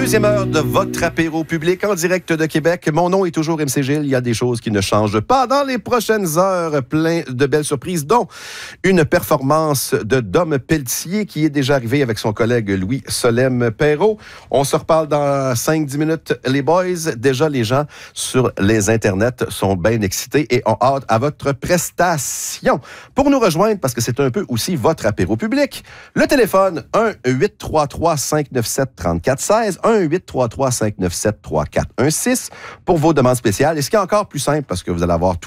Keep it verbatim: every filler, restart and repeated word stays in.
Deuxième heure de votre apéro public en direct de Québec. Mon nom est toujours M C Gilles. Il y a des choses qui ne changent pas dans les prochaines heures. Plein de belles surprises, dont une performance de Dom Pelletier qui est déjà arrivé avec son collègue Louis Solem-Perrault. On se reparle dans cinq dix minutes, les boys. Déjà, les gens sur les internets sont bien excités et ont hâte à votre prestation. Pour nous rejoindre, parce que c'est un peu aussi votre apéro public, le téléphone un huit trois trois cinq neuf sept trois quatre un six, un huit trois trois cinq neuf sept trois quatre un six pour vos demandes spéciales. Et ce qui est encore plus simple, parce que vous allez avoir tout